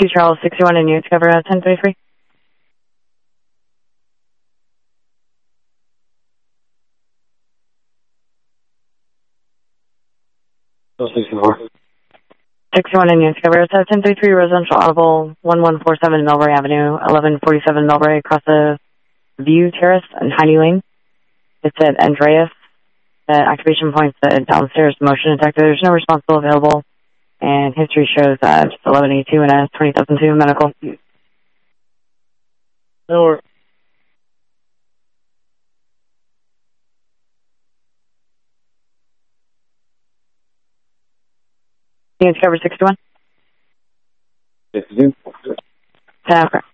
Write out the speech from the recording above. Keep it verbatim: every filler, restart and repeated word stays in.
two Charles sixty-one and units cover uh, ten thirty-three. sixty-four. sixty-one and units cover uh, ten thirty-three residential audible one one four seven Millbrae Avenue, eleven forty-seven Millbrae across the View Terrace and Heidi Lane. It's at Andreas. The activation point's the downstairs motion detector. There's no responsible available. And history shows uh, just eleven eighty-two and a twenty thousand two medical. No worries. Units cover sixty-one. fifty-two. ten, correct.